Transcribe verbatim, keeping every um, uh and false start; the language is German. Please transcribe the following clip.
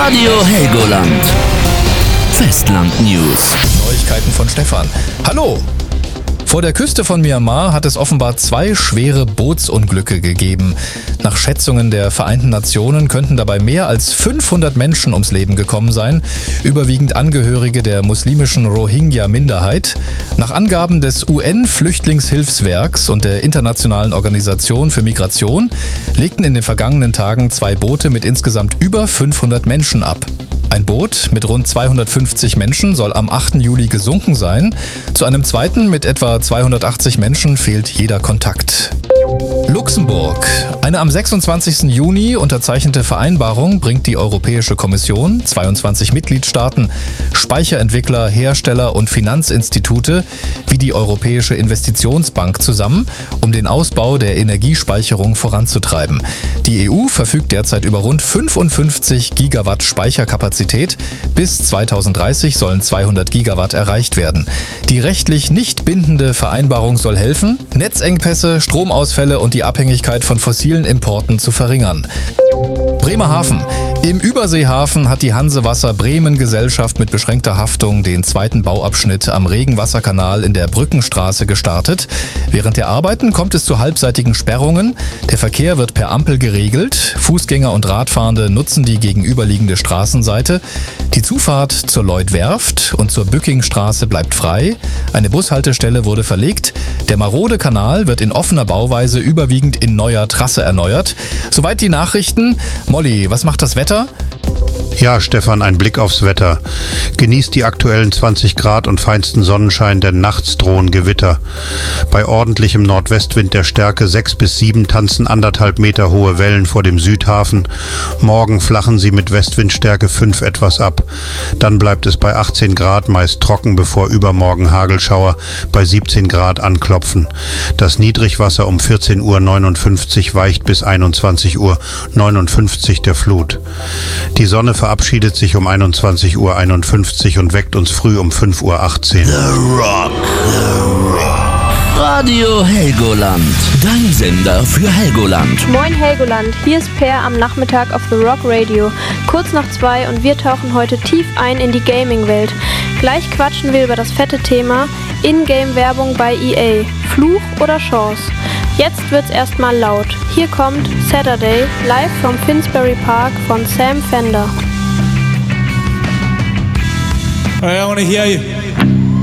Radio Helgoland. Festland News. Neuigkeiten von Stefan. Hallo! Vor der Küste von Myanmar hat es offenbar zwei schwere Bootsunglücke gegeben. Nach Schätzungen der Vereinten Nationen könnten dabei mehr als fünfhundert Menschen ums Leben gekommen sein, überwiegend Angehörige der muslimischen Rohingya-Minderheit. Nach Angaben des U N-Flüchtlingshilfswerks und der Internationalen Organisation für Migration legten in den vergangenen Tagen zwei Boote mit insgesamt über fünfhundert Menschen ab. Ein Boot mit rund zweihundertfünfzig Menschen soll am achten Juli gesunken sein. Zu einem zweiten mit etwa zweihundertachtzig Menschen fehlt jeder Kontakt. Luxemburg. Eine am sechsundzwanzigsten Juni unterzeichnete Vereinbarung bringt die Europäische Kommission, zweiundzwanzig Mitgliedstaaten, Speicherentwickler, Hersteller und Finanzinstitute wie die Europäische Investitionsbank zusammen, um den Ausbau der Energiespeicherung voranzutreiben. Die E U verfügt derzeit über rund fünfundfünfzig Gigawatt Speicherkapazität. Bis zweitausenddreißig sollen zweihundert Gigawatt erreicht werden. Die rechtlich nicht bindende Vereinbarung soll helfen, Netzengpässe, Stromausfälle und die Abhängigkeit von fossilen Importen zu verringern. Bremerhaven. Im Überseehafen hat die Hansewasser Bremen Gesellschaft mit beschränkter Haftung den zweiten Bauabschnitt am Regenwasserkanal in der Brückenstraße gestartet. Während der Arbeiten kommt es zu halbseitigen Sperrungen. Der Verkehr wird per Ampel geregelt. Fußgänger und Radfahrende nutzen die gegenüberliegende Straßenseite. Die Zufahrt zur Lloyd-Werft und zur Bückingstraße bleibt frei. Eine Bushaltestelle wurde verlegt. Der marode Kanal wird in offener Bauweise überwiegend in neuer Trasse erneuert. Soweit die Nachrichten. Molly, was macht das Wetter? Ja, Stefan, ein Blick aufs Wetter. Genießt die aktuellen zwanzig Grad und feinsten Sonnenschein, denn nachts drohen Gewitter. Bei ordentlichem Nordwestwind der Stärke sechs bis sieben tanzen anderthalb Meter hohe Wellen vor dem Südhafen. Morgen flachen sie mit Westwindstärke fünf etwas ab. Dann bleibt es bei achtzehn Grad, meist trocken, bevor übermorgen Hagelschauer bei siebzehn Grad anklopfen. Das Niedrigwasser um vierzehn Uhr neunundfünfzig weicht bis einundzwanzig Uhr neunundfünfzig der Flut. Die Sonne verabschiedet sich um einundzwanzig Uhr einundfünfzig und weckt uns früh um fünf Uhr achtzehn. The Rock, The Rock. Radio Helgoland, dein Sender für Helgoland. Moin Helgoland, hier ist Per am Nachmittag auf The Rock Radio. Kurz nach zwei und wir tauchen heute tief ein in die Gaming-Welt. Gleich quatschen wir über das fette Thema In-Game-Werbung bei E A. Fluch oder Chance? Jetzt wird's erstmal laut. Hier kommt Saturday, live vom Finsbury Park von Sam Fender. All right, I want to hear you.